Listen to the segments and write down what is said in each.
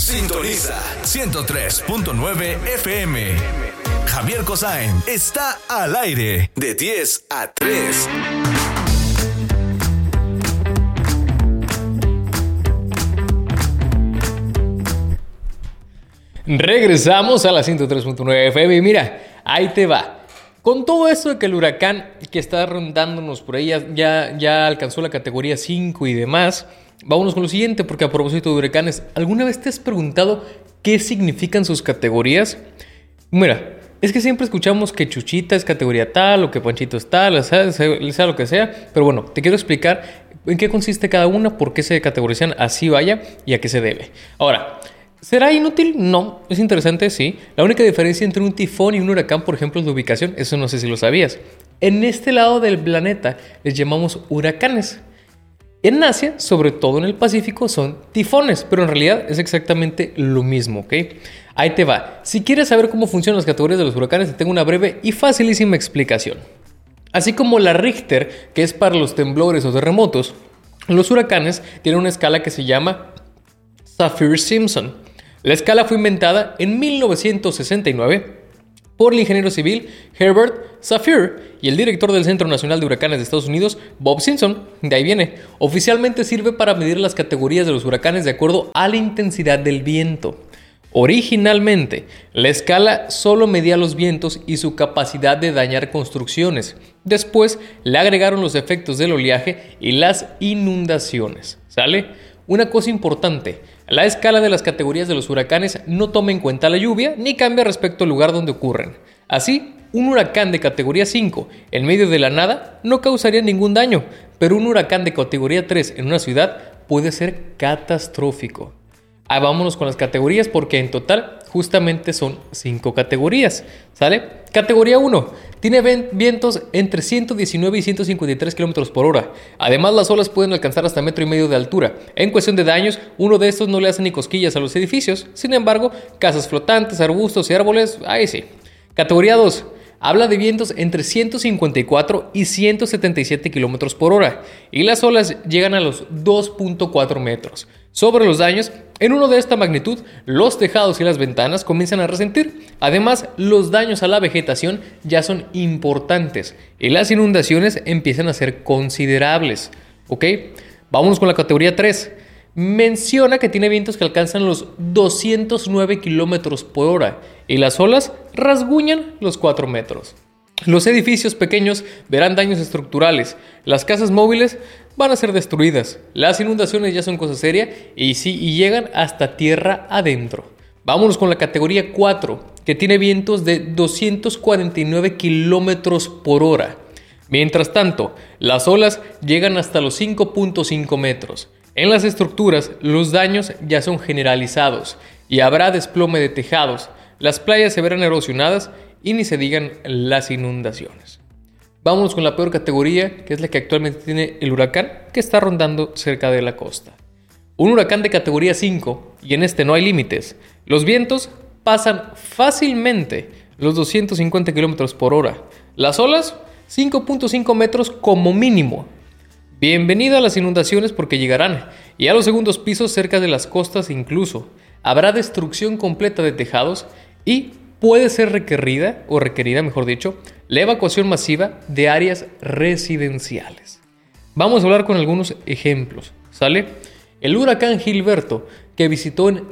Sintoniza 103.9 FM. Javier Cosain está al aire de 10 a 3. Regresamos a la 103.9 FM y mira, ahí te va. Con todo esto de que el huracán que está rondándonos por ahí ya alcanzó la categoría 5 y demás, vámonos con lo siguiente, porque a propósito de huracanes, ¿alguna vez te has preguntado qué significan sus categorías? Mira, es que siempre escuchamos que Chuchita es categoría tal o que Panchito es tal, sea lo que sea, pero bueno, te quiero explicar en qué consiste cada una, por qué se categorizan así vaya y a qué se debe. Ahora, ¿será inútil? No. ¿Es interesante? Sí. La única diferencia entre un tifón y un huracán, por ejemplo, es la ubicación. Eso no sé si lo sabías. En este lado del planeta les llamamos huracanes. En Asia, sobre todo en el Pacífico, son tifones, pero en realidad es exactamente lo mismo, ¿ok? Ahí te va. Si quieres saber cómo funcionan las categorías de los huracanes, te tengo una breve y facilísima explicación. Así como la Richter, que es para los temblores o terremotos, los huracanes tienen una escala que se llama Saffir-Simpson. La escala fue inventada en 1969 por el ingeniero civil Herbert Saffir y el director del Centro Nacional de Huracanes de Estados Unidos, Bob Simpson. De ahí viene. Oficialmente sirve para medir las categorías de los huracanes de acuerdo a la intensidad del viento. Originalmente, la escala solo medía los vientos y su capacidad de dañar construcciones. Después, le agregaron los efectos del oleaje y las inundaciones. ¿Sale? Una cosa importante, la escala de las categorías de los huracanes no toma en cuenta la lluvia ni cambia respecto al lugar donde ocurren. Así, un huracán de categoría 5 en medio de la nada no causaría ningún daño, pero un huracán de categoría 3 en una ciudad puede ser catastrófico. Vámonos con las categorías porque en total justamente son 5 categorías, ¿sale? Categoría 1. Tiene vientos entre 119 y 153 km por hora. Además, las olas pueden alcanzar hasta 1,5 metros de altura. En cuestión de daños, uno de estos no le hace ni cosquillas a los edificios. Sin embargo, casas flotantes, arbustos y árboles, ahí sí. Categoría 2. Habla de vientos entre 154 y 177 km por hora. Y las olas llegan a los 2.4 metros. Sobre los daños, en uno de esta magnitud, los tejados y las ventanas comienzan a resentir. Además, los daños a la vegetación ya son importantes y las inundaciones empiezan a ser considerables. ¿Ok? Vámonos con la categoría 3. Menciona que tiene vientos que alcanzan los 209 km por hora y las olas rasguñan los 4 metros. Los edificios pequeños verán daños estructurales, las casas móviles van a ser destruidas, las inundaciones ya son cosa seria y llegan hasta tierra adentro. Vámonos con la categoría 4, que tiene vientos de 249 km por hora. Mientras tanto, las olas llegan hasta los 5.5 metros. En las estructuras, los daños ya son generalizados y habrá desplome de tejados, las playas se verán erosionadas y ni se digan las inundaciones. Vamos con la peor categoría, que es la que actualmente tiene el huracán que está rondando cerca de la costa. Un huracán de categoría 5, y en este no hay límites. Los vientos pasan fácilmente los 250 km por hora. Las olas, 5.5 metros como mínimo. Bienvenido a las inundaciones porque llegarán, y a los segundos pisos cerca de las costas incluso. Habrá destrucción completa de tejados y puede ser requerida, la evacuación masiva de áreas residenciales. Vamos a hablar con algunos ejemplos, ¿sale? El huracán Gilberto, que visitó en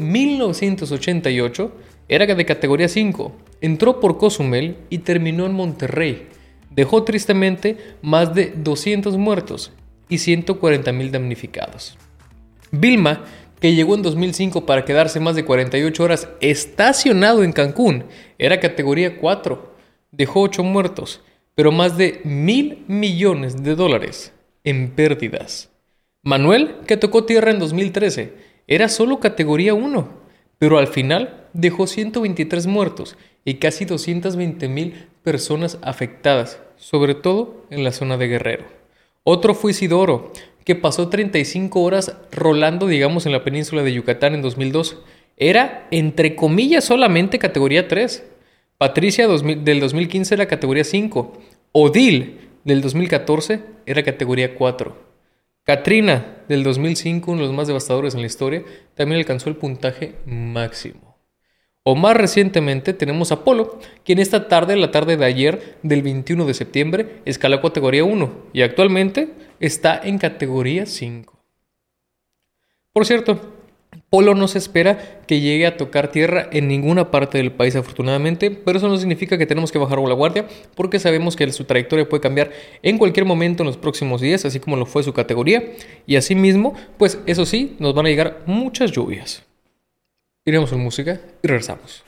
1988, era de categoría 5, entró por Cozumel y terminó en Monterrey. Dejó tristemente más de 200 muertos y 140,000 damnificados. Vilma, que llegó en 2005 para quedarse más de 48 horas estacionado en Cancún, era categoría 4. Dejó 8 muertos, pero más de $1,000 millones en pérdidas. Manuel, que tocó tierra en 2013, era solo categoría 1, pero al final dejó 123 muertos y casi 220,000 personas afectadas, sobre todo en la zona de Guerrero. Otro fue Isidoro, que pasó 35 horas rolando, en la península de Yucatán en 2002. Era, entre comillas, solamente categoría 3. Patricia del 2015 era categoría 5. Odil del 2014 era categoría 4. Katrina del 2005, uno de los más devastadores en la historia, también alcanzó el puntaje máximo. O más recientemente tenemos Apolo, quien esta tarde, la tarde de ayer, del 21 de septiembre, escaló categoría 1 y actualmente está en categoría 5. Por cierto, Polo no se espera que llegue a tocar tierra en ninguna parte del país, afortunadamente, pero eso no significa que tenemos que bajar la guardia, porque sabemos que su trayectoria puede cambiar en cualquier momento en los próximos días, así como lo fue su categoría, y asimismo, pues eso sí, nos van a llegar muchas lluvias. Iremos con música y regresamos.